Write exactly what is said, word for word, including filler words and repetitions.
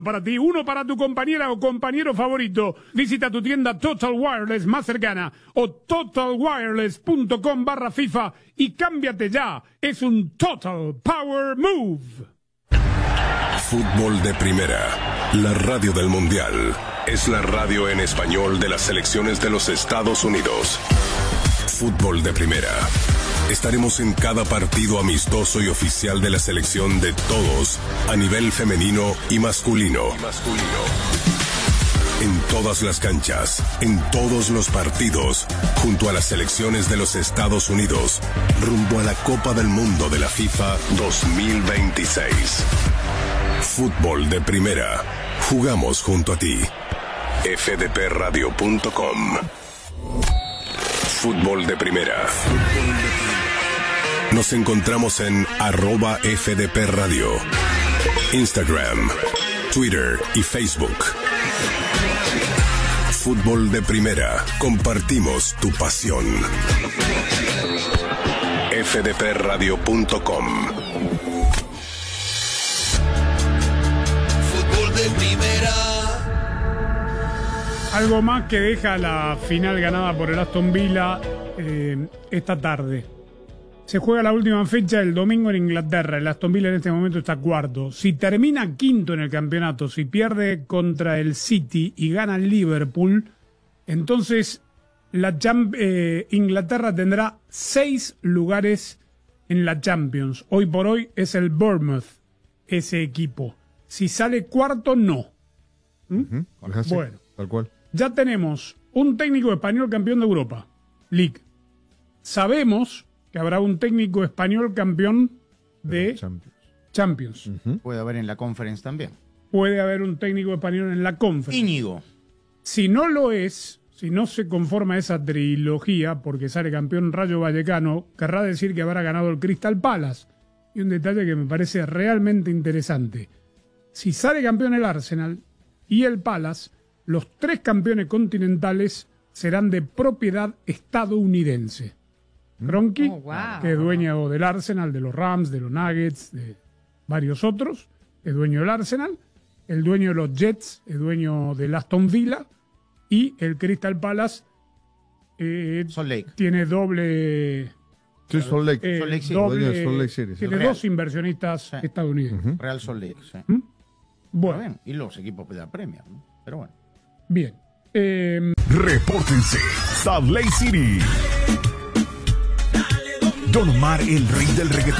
Para ti, uno para tu compañera o compañero favorito. Visita tu tienda Total Wireless más cercana o totalwireless.com barra FIFA y cámbiate ya. Es un Total Power Move. Fútbol de Primera, la radio del Mundial. Es la radio en español de las selecciones de los Estados Unidos. Fútbol de Primera. Estaremos en cada partido amistoso y oficial de la selección de todos, a nivel femenino y masculino. En todas las canchas, en todos los partidos, junto a las selecciones de los Estados Unidos, rumbo a la Copa del Mundo de la FIFA dos mil veintiséis. Fútbol de Primera. Jugamos junto a ti. F D P radio punto com. Fútbol de Primera. Nos encontramos en arroba F D P Radio, Instagram, Twitter y Facebook. Fútbol de Primera. Compartimos tu pasión. F D P radio punto com. Fútbol de Primera. Algo más que deja la final ganada por el Aston Villa eh, esta tarde. Se juega la última fecha el domingo en Inglaterra. El Aston Villa en este momento está cuarto. Si termina quinto en el campeonato, si pierde contra el City y gana el Liverpool, entonces la Champ- eh, Inglaterra tendrá seis lugares en la Champions. Hoy por hoy es el Bournemouth ese equipo. Si sale cuarto, no. ¿Mm? Uh-huh. Bueno, tal cual. Ya tenemos un técnico español campeón de Europa League. Sabemos que habrá un técnico español campeón de Champions. Champions. Uh-huh. Puede haber en la Conference también. Puede haber un técnico español en la Conference. Íñigo. Si no lo es, si no se conforma esa trilogía, porque sale campeón Rayo Vallecano, querrá decir que habrá ganado el Crystal Palace. Y un detalle que me parece realmente interesante. Si sale campeón el Arsenal y el Palace, los tres campeones continentales serán de propiedad estadounidense. Kroenke, Oh, wow. que es dueño del Arsenal, de los Rams, de los Nuggets, de varios otros, es dueño del Arsenal. El dueño de los Jets es dueño del Aston Villa. Y el Crystal Palace eh, Salt Lake. tiene doble... Sí, Salt Lake. eh, Salt Lake City. doble- Dueño de Salt Lake City, sí. tiene Real. dos inversionistas Sí. estadounidenses. Uh-huh. Real Salt Lake. Sí. ¿Mm? Bueno, Bien. Y los equipos de la Premier, ¿no? Pero bueno. bien. Eh, Repórtense, Salt Lake City. Don Omar, el rey del reggaetón.